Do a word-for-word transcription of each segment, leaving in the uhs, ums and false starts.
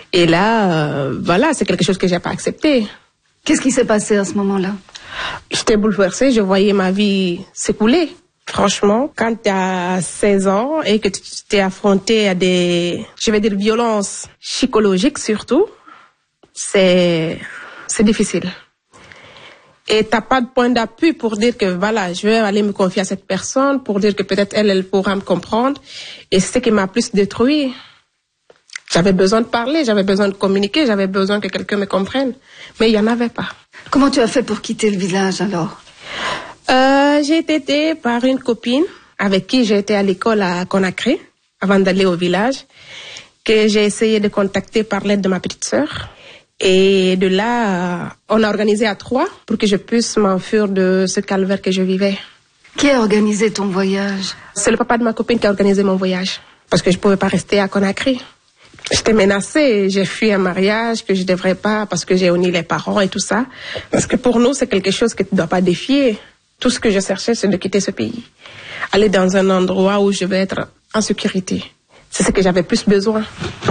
Et là, euh, voilà, c'est quelque chose que j'ai pas accepté. Qu'est-ce qui s'est passé à ce moment-là? J'étais bouleversée, je voyais ma vie s'écouler. Franchement, quand tu as seize ans et que tu t'es affronté à des, je vais dire, violences psychologiques surtout, c'est, c'est difficile. Et t'as pas de point d'appui pour dire que voilà, je vais aller me confier à cette personne, pour dire que peut-être elle, elle pourra me comprendre. Et c'est ce qui m'a plus détruit. J'avais besoin de parler, j'avais besoin de communiquer, j'avais besoin que quelqu'un me comprenne. Mais il y en avait pas. Comment tu as fait pour quitter le village alors? Euh, j'ai été aidée par une copine avec qui j'ai été à l'école à Conakry avant d'aller au village, que j'ai essayé de contacter par l'aide de ma petite sœur. Et de là, on a organisé à trois pour que je puisse m'enfuir de ce calvaire que je vivais. Qui a organisé ton voyage? C'est le papa de ma copine qui a organisé mon voyage. Parce que je pouvais pas rester à Conakry. J'étais menacée, j'ai fui un mariage que je devrais pas parce que j'ai uni les parents et tout ça. Parce que pour nous, c'est quelque chose que tu dois pas défier. Tout ce que je cherchais, c'est de quitter ce pays. Aller dans un endroit où je vais être en sécurité. C'est ce que j'avais plus besoin.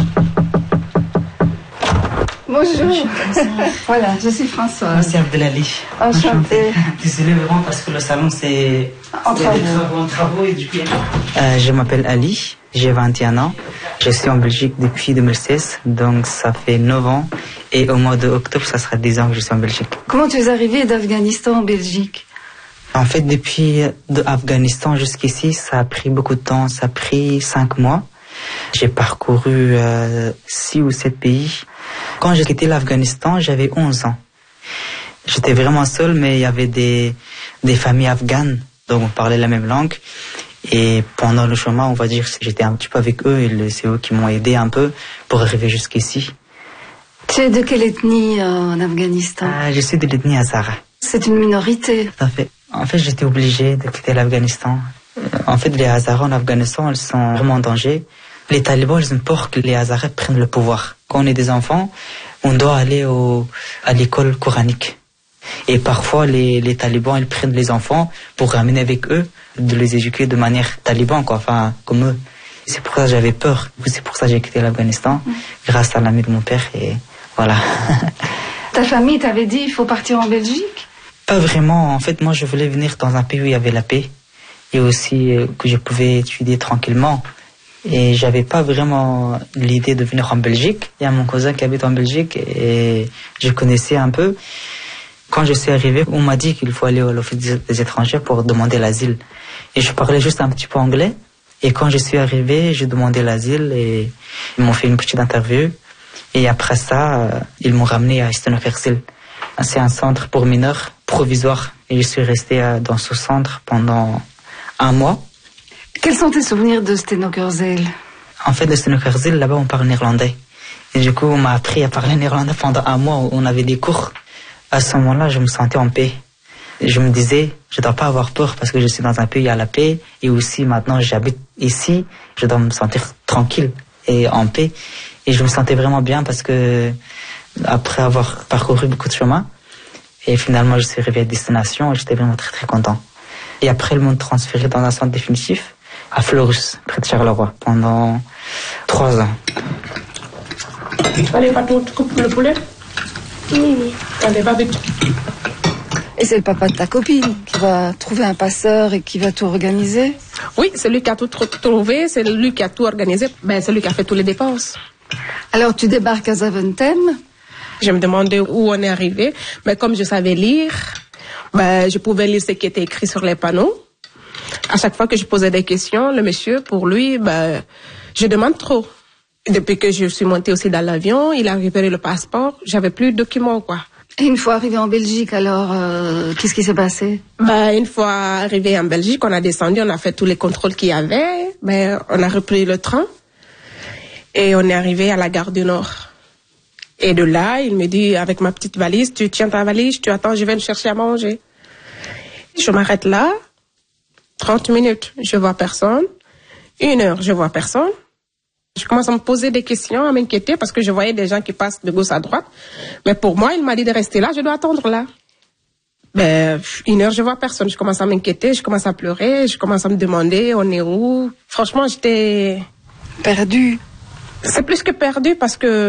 Bonjour. Voilà, je suis Françoise. Moi, c'est Abdelali. Enchantée. Désolé vraiment parce que le salon, c'est... En travaux. En travaux et du coup... Euh, je m'appelle Ali, j'ai vingt et un ans. Je suis en Belgique depuis deux mille seize, donc ça fait neuf ans. Et au mois d'octobre, ça sera dix ans que je suis en Belgique. Comment tu es arrivée d'Afghanistan en Belgique? En fait, depuis d'Afghanistan jusqu'ici, ça a pris beaucoup de temps. Ça a pris cinq mois. J'ai parcouru euh, six ou sept pays. Quand j'ai quitté l'Afghanistan, j'avais onze ans. J'étais vraiment seul, mais il y avait des, des familles afghanes, donc on parlait la même langue. Et pendant le chemin, on va dire, j'étais un petit peu avec eux et c'est eux qui m'ont aidé un peu pour arriver jusqu'ici. Tu es de quelle ethnie euh, en Afghanistan? euh, Je suis de l'ethnie Hazara. C'est une minorité. Tout à fait. En fait, j'étais obligé de quitter l'Afghanistan. En fait, les Hazaras en Afghanistan, ils sont vraiment en danger. Les talibans, ils ont peur que les Hazaras prennent le pouvoir. Quand on est des enfants, on doit aller au, à l'école coranique. Et parfois, les, les talibans, ils prennent les enfants pour ramener avec eux, de les éduquer de manière taliban, quoi, enfin, comme eux. C'est pour ça que j'avais peur. C'est pour ça que j'ai quitté l'Afghanistan, mmh. grâce à l'ami de mon père, et voilà. Ta famille t'avait dit, il faut partir en Belgique? Pas vraiment. En fait, moi, je voulais venir dans un pays où il y avait la paix. Et aussi euh, que je pouvais étudier tranquillement. Et j'avais pas vraiment l'idée de venir en Belgique. Il y a mon cousin qui habite en Belgique et je connaissais un peu. Quand je suis arrivé, on m'a dit qu'il faut aller à l'Office des étrangers pour demander l'asile. Et je parlais juste un petit peu anglais. Et quand je suis arrivé, j'ai demandé l'asile et ils m'ont fait une petite interview. Et après ça, ils m'ont ramené à Stenokersil. C'est un centre pour mineurs provisoire. Et je suis resté dans ce centre pendant un mois. Quels sont tes souvenirs de Stenokersil? En fait, de Stenokersil, là-bas, on parle néerlandais. Et du coup, on m'a appris à parler néerlandais pendant un mois où on avait des cours. À ce moment-là, je me sentais en paix. Je me disais, je ne dois pas avoir peur parce que je suis dans un pays à la paix. Et aussi, maintenant, j'habite ici. Je dois me sentir tranquille et en paix. Et je me sentais vraiment bien parce que, après avoir parcouru beaucoup de chemin, et finalement, je suis arrivé à destination et j'étais vraiment très, très content. Et après, ils m'ont transféré dans un centre définitif à Fleurus, près de Charleroi, pendant trois ans. Allez, Patou, tu coupes le poulet? Oui, oui. Allez, va vite. Et c'est le papa de ta copine qui va trouver un passeur et qui va tout organiser? Oui, c'est lui qui a tout trouvé, c'est lui qui a tout organisé. Ben, c'est lui qui a fait toutes les dépenses. Alors, tu débarques à Zaventem? Je me demandais où on est arrivé, mais comme je savais lire, ben, je pouvais lire ce qui était écrit sur les panneaux. À chaque fois que je posais des questions, le monsieur, pour lui, ben, je demande trop. Depuis que je suis montée aussi dans l'avion, il a récupéré le passeport, j'avais plus de documents, quoi. Et une fois arrivé en Belgique, alors, euh, qu'est-ce qui s'est passé? Ben, une fois arrivé en Belgique, on a descendu, on a fait tous les contrôles qu'il y avait, ben, on a repris le train et on est arrivé à la gare du Nord. Et de là, il me dit, avec ma petite valise, tu tiens ta valise, tu attends, je vais te chercher à manger. Je m'arrête là, trente minutes, je vois personne. Une heure, je vois personne. Je commence à me poser des questions, à m'inquiéter parce que je voyais des gens qui passent de gauche à droite. Mais pour moi, il m'a dit de rester là, je dois attendre là. Ben, une heure, je vois personne. Je commence à m'inquiéter, je commence à pleurer, je commence à me demander, on est où? Franchement, j'étais... Perdue. C'est plus que perdu parce que